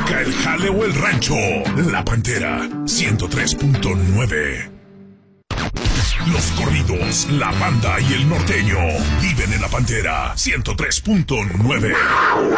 música, el jale o el rancho. La Pantera 103.9. Los corridos, la banda y el norteño viven en La Pantera 103.9.